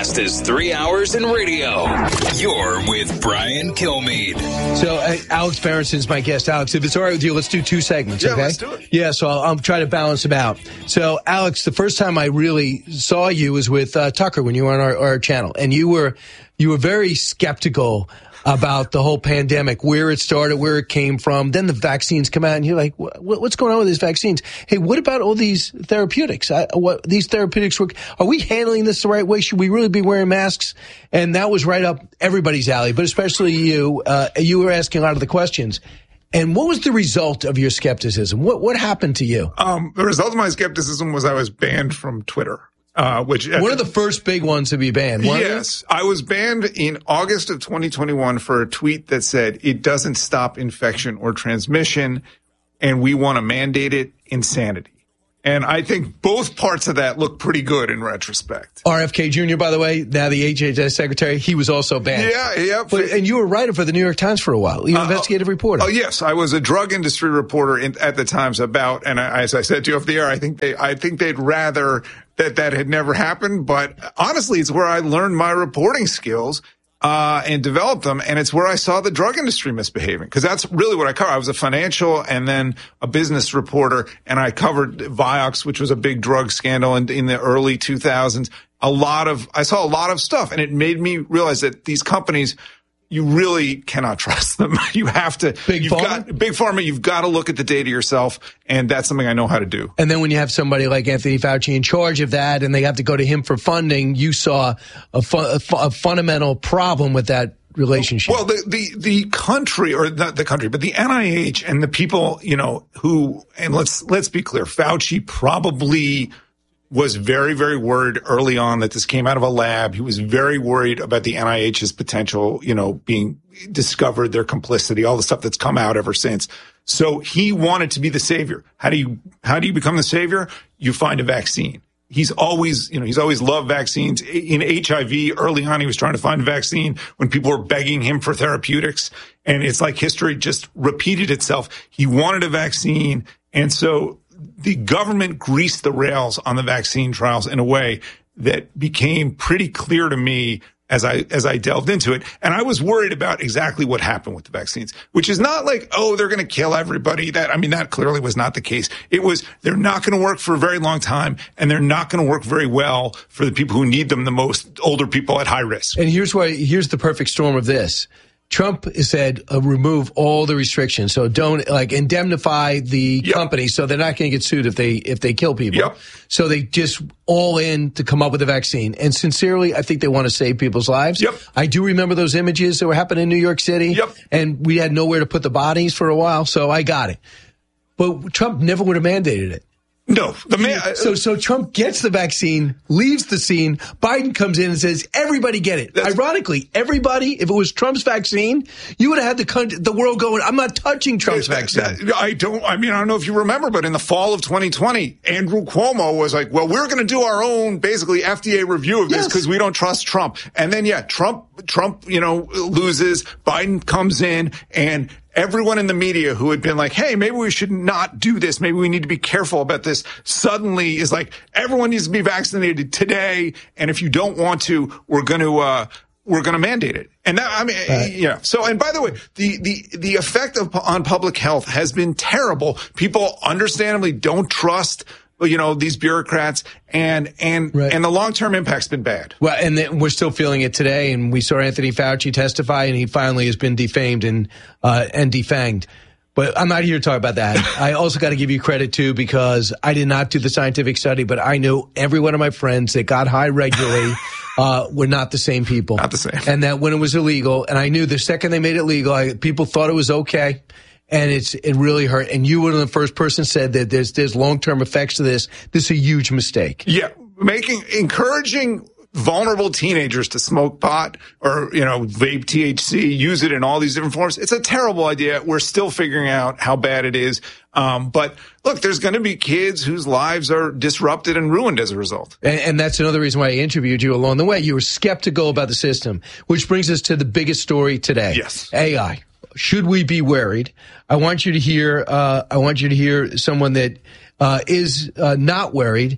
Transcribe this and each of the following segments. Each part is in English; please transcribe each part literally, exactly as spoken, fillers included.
fastest three hours in radio. You're with Brian Kilmeade. So, uh, Alex Berenson's my guest. Alex, if it's all right with you, let's do two segments, yeah, okay? let's do it. Yeah, so I'll, I'll try to balance them out. So, Alex, the first time I really saw you was with uh, Tucker when you were on our, our channel, and you were you were very skeptical about the whole pandemic, where it started, where it came from. Then the vaccines come out, and you're like, what's going on with these vaccines? Hey, what about all these therapeutics? I, what these therapeutics work? Are we handling this the right way? Should we really be wearing masks? And that was right up everybody's alley, but especially you. Uh, you were asking a lot of the questions. And what was the result of your skepticism? What what happened to you? Um, the result of my skepticism was I was banned from Twitter. Uh, which one of the first big ones to be banned. Yes, I was banned in August of twenty twenty-one for a tweet that said it doesn't stop infection or transmission, and we want to mandate it. Insanity. And I think both parts of that look pretty good in retrospect. R F K Junior, by the way, now the H H S secretary, he was also banned. Yeah, yeah. But, and you were a writer for the New York Times for a while. You were an uh, investigative reporter. Oh, yes. I was a drug industry reporter in, at the Times about, and I, as I said to you off the air, I think they, I think they'd rather that that had never happened. But honestly, it's where I learned my reporting skills. Uh, and developed them. And it's where I saw the drug industry misbehaving. Cause that's really what I covered. I was a financial and then a business reporter, and I covered Vioxx, which was a big drug scandal in, in the early two thousands. A lot of, I saw a lot of stuff, and it made me realize that these companies, you really cannot trust them. You have to, big you've pharma? got, big pharma, you've got to look at the data yourself. And that's something I know how to do. And then when you have somebody like Anthony Fauci in charge of that, and they have to go to him for funding, you saw a, fu- a, fu- a fundamental problem with that relationship. Well, the, the, the country, or not the country, but the N I H and the people, you know, who, and let's, let's be clear, Fauci probably was very, very worried early on that this came out of a lab. He was very worried about the N I H's potential, you know, being discovered, their complicity, all the stuff that's come out ever since. So he wanted to be the savior. How do you, how do you become the savior? You find a vaccine. He's always, you know, he's always loved vaccines. In H I V, early on, he was trying to find a vaccine when people were begging him for therapeutics. And it's like history just repeated itself. He wanted a vaccine. And so the government greased the rails on the vaccine trials in a way that became pretty clear to me as I, as I delved into it. And I was worried about exactly what happened with the vaccines, which is not like, oh, they're going to kill everybody. That, I mean, that clearly was not the case. It was, they're not going to work for a very long time, and they're not going to work very well for the people who need them the most, older people at high risk. And here's why, here's the perfect storm of this. Trump said uh, remove all the restrictions, so don't like indemnify the yep. company, so they're not going to get sued if they if they kill people. Yep. So they just all in to come up with a vaccine. And sincerely, I think they want to save people's lives. Yep. I do remember those images that were happening in New York City. Yep. And we had nowhere to put the bodies for a while, so I got it. But Trump never would have mandated it. No, the man. So, so Trump gets the vaccine, leaves the scene. Biden comes in and says, "Everybody get it." That's, Ironically, everybody. If it was Trump's vaccine, you would have had the country, the world going, "I'm not touching Trump's that, vaccine." That, I don't. I mean, I don't know if you remember, but in the fall of twenty twenty, Andrew Cuomo was like, "Well, we're going to do our own, basically F D A review of this because yes. we don't trust Trump." And then, yeah, Trump, Trump, you know, loses. Biden comes in, and everyone in the media who had been like, hey, maybe we should not do this. Maybe we need to be careful about this. Suddenly is like, everyone needs to be vaccinated today. And if you don't want to, we're going to, uh, we're going to mandate it. And that, I mean, right. yeah. So, and by the way, the, the, the effect of, on public health has been terrible. People understandably don't trust, you know, these bureaucrats, and and right. and the long-term impact's been bad. Well, and then we're still feeling it today, and we saw Anthony Fauci testify, and he finally has been defamed and uh, and defanged. But I'm not here to talk about that. I also got to give you credit, too, because I did not do the scientific study, but I know every one of my friends that got high regularly uh, were not the same people. Not the same. And that when it was illegal, and I knew the second they made it legal, I, people thought it was okay. And it's it really hurt. And you were the first person said that there's there's long-term effects to this. This is a huge mistake. Yeah, making encouraging vulnerable teenagers to smoke pot or, you know, vape T H C, use it in all these different forms. It's a terrible idea. We're still figuring out how bad it is. Um, but look, there's going to be kids whose lives are disrupted and ruined as a result. And, and that's another reason why I interviewed you along the way. You were skeptical about the system, which brings us to the biggest story today. Yes. A I. Should we be worried? I want you to hear, uh, I want you to hear someone that, uh, is, uh, not worried.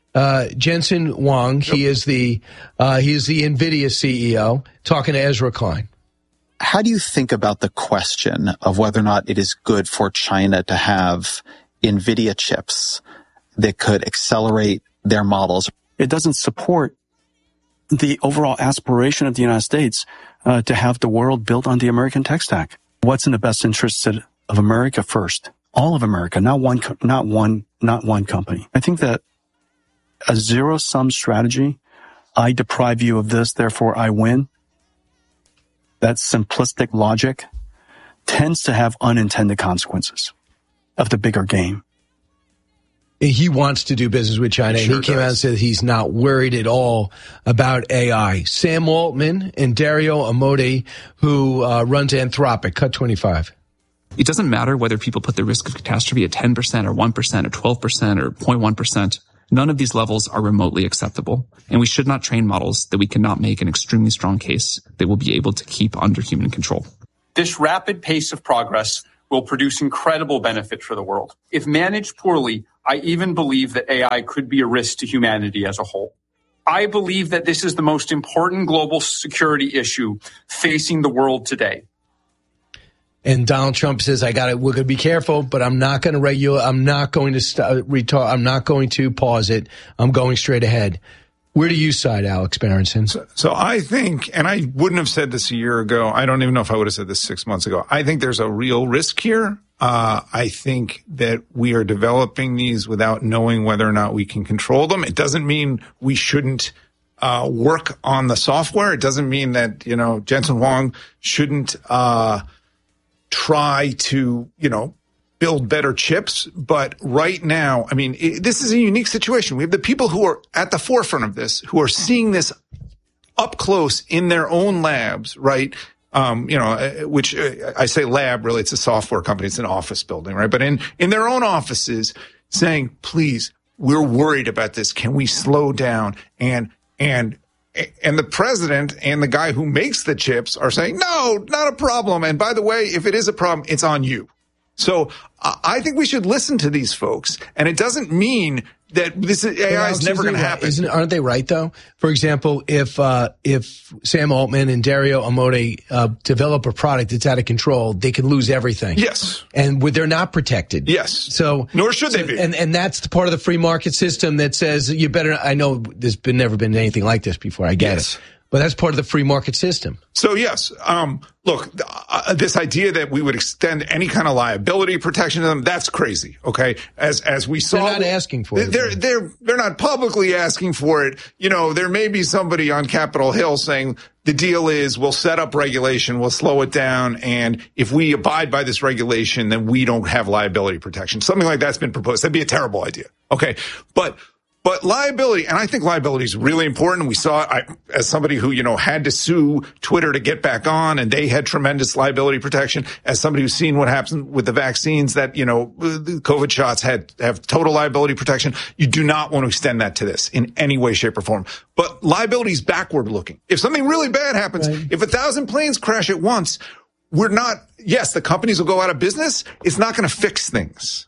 Uh, Jensen Huang, yep. he is the uh, he is the NVIDIA C E O, talking to Ezra Klein. How do you think about the question of whether or not it is good for China to have NVIDIA chips that could accelerate their models? It doesn't support the overall aspiration of the United States uh, to have the world built on the American tech stack. What's in the best interest of America first? All of America, not one, not one, not one company. I think that a zero-sum strategy, I deprive you of this, therefore I win, that simplistic logic tends to have unintended consequences of the bigger game. He wants to do business with China, he sure and he came does. out and said he's not worried at all about A I. Sam Altman and Dario Amodei, who uh, runs Anthropic, cut twenty-five. It doesn't matter whether people put the risk of catastrophe at ten percent or one percent or twelve percent or zero point one percent. None of these levels are remotely acceptable, and we should not train models that we cannot make an extremely strong case that will be able to keep under human control. This rapid pace of progress will produce incredible benefit for the world. If managed poorly, I even believe that A I could be a risk to humanity as a whole. I believe that this is the most important global security issue facing the world today. And Donald Trump says, "I got it. We're going to be careful, but I'm not going to regulate. I'm not going to st- retard. I'm not going to pause it. I'm going straight ahead." Where do you side, Alex Berenson? So, so I think, and I wouldn't have said this a year ago. I don't even know if I would have said this six months ago. I think there's a real risk here. Uh, I think that we are developing these without knowing whether or not we can control them. It doesn't mean we shouldn't uh, work on the software. It doesn't mean that, you know, Jensen Huang shouldn't uh, try to, you know, build better chips. But right now, I mean, it, this is a unique situation. We have the people who are at the forefront of this, who are seeing this up close in their own labs, right? Um, you know, which uh, I say lab, really, it's a software company. It's an office building, right? But in, in their own offices saying, please, we're worried about this. Can we slow down? And, and, and the president and the guy who makes the chips are saying, no, not a problem. And by the way, if it is a problem, it's on you. So uh, I think we should listen to these folks. And it doesn't mean that this is, A I is never going to happen. Isn't, aren't they right, though? For example, if uh, if Sam Altman and Dario Amodei uh, develop a product that's out of control, they can lose everything. Yes. And they're not protected. Yes. So Nor should so, they be. And, and that's the part of the free market system that says you better, I know there's been never been anything like this before. I get yes. it. But that's part of the free market system. So, yes, um, look, uh, this idea that we would extend any kind of liability protection to them, that's crazy, okay? As as we saw. They're not asking for it. They're, they're, they're not publicly asking for it. You know, there may be somebody on Capitol Hill saying the deal is we'll set up regulation, we'll slow it down, and if we abide by this regulation, then we don't have liability protection. Something like that's been proposed. That'd be a terrible idea, okay? But But liability, and I think liability is really important. We saw, I, as somebody who, you know, had to sue Twitter to get back on, and they had tremendous liability protection. As somebody who's seen what happens with the vaccines, that, you know, the COVID shots had have total liability protection. You do not want to extend that to this in any way, shape, or form. But liability is backward looking. If something really bad happens, right. if a thousand planes crash at once, we're not, yes, the companies will go out of business. It's not going to fix things.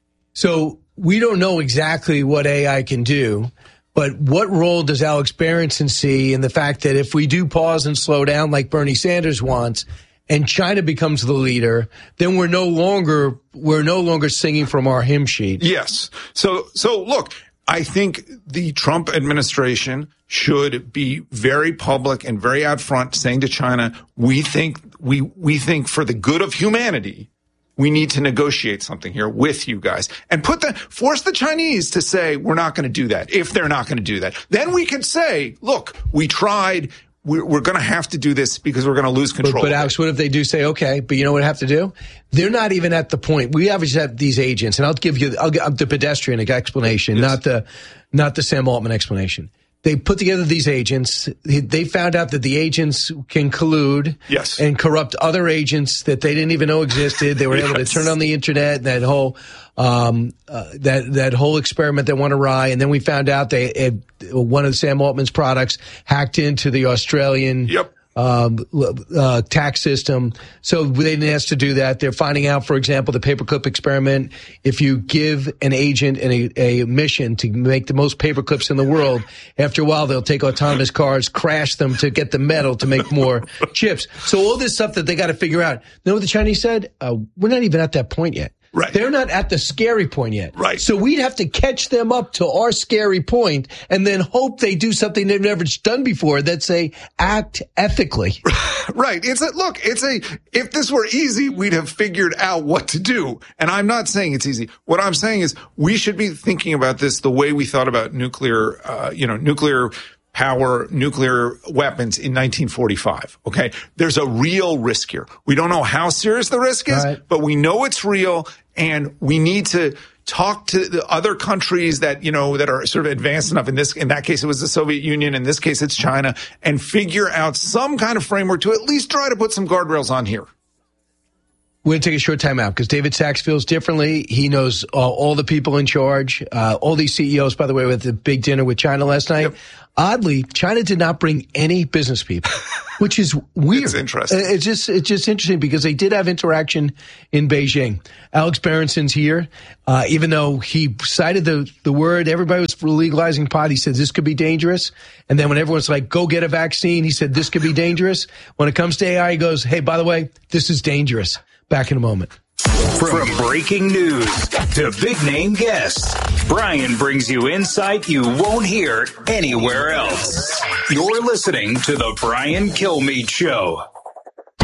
So we don't know exactly what A I can do, but what role does Alex Berenson see in the fact that if we do pause and slow down like Bernie Sanders wants, and China becomes the leader, then we're no longer we're no longer singing from our hymn sheet. Yes. So so look, I think the Trump administration should be very public and very out front, saying to China, we think we we think for the good of humanity, we need to negotiate something here with you guys, and put the force the Chinese to say we're not going to do that. If they're not going to do that, then we could say, look, we tried. We're, we're going to have to do this because we're going to lose control. But, but Alex, what if they do say, okay, but you know what I have to do? They're not even at the point. We obviously have these agents, and I'll give you I'll give the pedestrian explanation, yes. not the not the Sam Altman explanation. They put together these agents. They found out that the agents can collude yes. and corrupt other agents that they didn't even know existed. They were yes. able to turn on the internet, that whole um, uh, that that whole experiment that went awry. And then we found out they uh, one of Sam Altman's products hacked into the Australian yep. um, uh, tax system. So they didn't ask to do that. They're finding out, for example, the paperclip experiment. If you give an agent an, a, a mission to make the most paperclips in the world, after a while they'll take autonomous cars, crash them to get the metal to make more chips. So all this stuff that they got to figure out. You know what the Chinese said? Uh, we're not even at that point yet. Right. They're not at the scary point yet. Right. So we'd have to catch them up to our scary point and then hope they do something they've never done before that say act ethically. Right. It's a, look, it's a, if this were easy, we'd have figured out what to do. And I'm not saying it's easy. What I'm saying is we should be thinking about this the way we thought about nuclear, uh, you know, nuclear power, nuclear weapons in nineteen forty-five. Okay. There's a real risk here. We don't know how serious the risk is, right, but we know it's real, and we need to talk to the other countries that, you know, that are sort of advanced enough. In this, in that case, it was the Soviet Union. In this case, it's China, and figure out some kind of framework to at least try to put some guardrails on here. We're going to take a short time out because David Sachs feels differently. He knows uh, all the people in charge, uh, all these C E Os, by the way, with the big dinner with China last night. Yep. Oddly, China did not bring any business people, which is weird. It's interesting. It's just, it's just interesting because they did have interaction in Beijing. Alex Berenson's here. Uh, even though he cited the, the word, everybody was for legalizing pot. He said this could be dangerous. And then when everyone's like, go get a vaccine, he said this could be dangerous. When it comes to A I, he goes, hey, by the way, this is dangerous. Back in a moment. From breaking news to big name guests, Brian brings you insight you won't hear anywhere else. You're listening to The Brian Kilmeade Show.